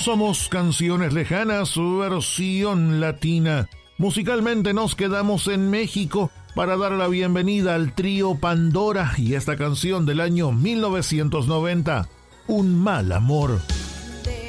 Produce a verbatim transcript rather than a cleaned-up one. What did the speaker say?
Somos Canciones Lejanas, versión latina. Musicalmente nos quedamos en México para dar la bienvenida al trío Pandora y esta canción del año mil novecientos noventa, Un mal amor.